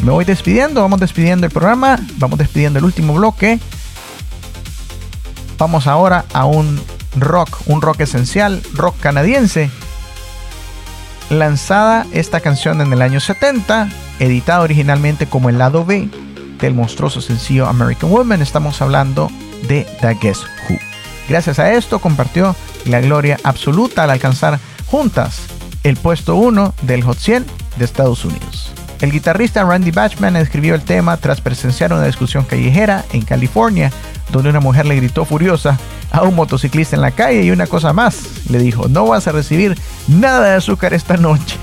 me voy despidiendo, vamos despidiendo el programa, vamos despidiendo el último bloque. Vamos ahora a un rock esencial, rock canadiense. Lanzada esta canción en el año 70, editada originalmente como el lado B del monstruoso sencillo American Woman. Estamos hablando de The Guess Who. Gracias a esto compartió la gloria absoluta al alcanzar juntas el puesto 1 del Hot 100 de Estados Unidos. El guitarrista Randy Bachman escribió el tema tras presenciar una discusión callejera en California, donde una mujer le gritó furiosa a un motociclista en la calle y una cosa más. Le dijo: no vas a recibir nada de azúcar esta noche.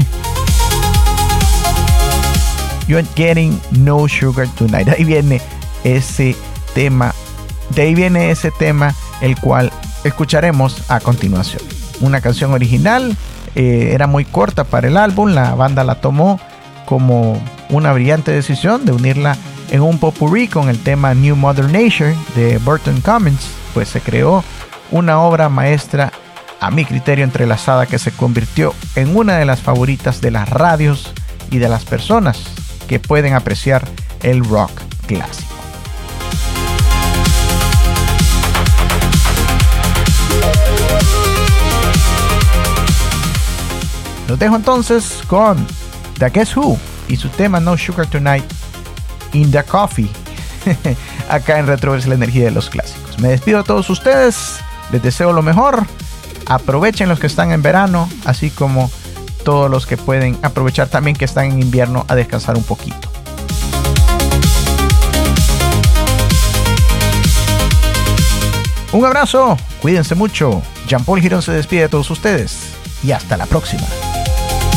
You're getting no sugar tonight. De ahí viene ese tema, el cual escucharemos a continuación. Una canción original, era muy corta para el álbum. La banda la tomó como una brillante decisión de unirla en un popurrí con el tema New Mother Nature de Burton Cummings. Pues se creó una obra maestra, a mi criterio, entrelazada, que se convirtió en una de las favoritas de las radios y de las personas que pueden apreciar el rock clásico. Los dejo entonces con The Guess Who y su tema No Sugar Tonight in the Coffee, acá en Retroverse, la energía de los clásicos. Me despido a todos ustedes, les deseo lo mejor, aprovechen los que están en verano, así como todos los que pueden aprovechar también que están en invierno a descansar un poquito. Un abrazo, cuídense mucho. Jean Paul Girón se despide de todos ustedes y hasta la próxima.